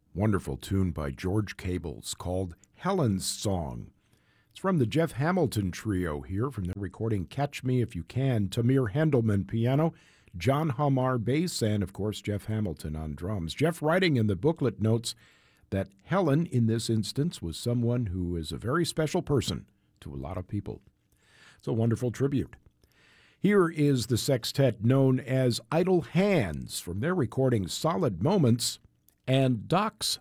Wonderful tune by George Cables called Helen's Song. It's from the Jeff Hamilton Trio here from the recording Catch Me If You Can. Tamir Hendelman piano, John Hamar bass, and of course Jeff Hamilton on drums. Jeff writing in the booklet notes that Helen in this instance was someone who is a very special person to a lot of people. It's a wonderful tribute. Here is the sextet known as Idle Hands from their recording Solid Moments and Doc's